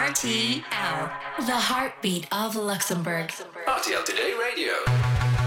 RTL, the heartbeat of Luxembourg. RTL Today Radio.